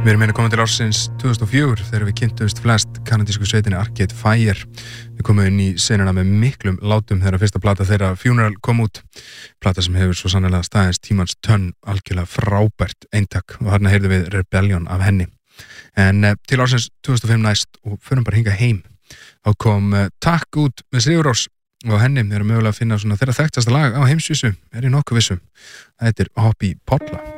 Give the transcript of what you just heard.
Við erum komin til ársins 2004 þegar við kynntumst flest kanadísku sveitinni Arcade Fire. Við komum inn í senuna með miklum látum þegar fyrsta plata þeirra Funeral kom út. Plata sem hefur svo sannarlega staðins tímans tönn, algjörlega frábært eintak og þarna heyrðum við Rebellion af henni. En til ársins 2005 næst og förum bara hingað heim. Þá kom Takk út með Sigurrós og henni mögulega að finna svona þeirra þekktasta lag á heimsvísu, ég nokkuð vissum. Þetta Hoppy Polla.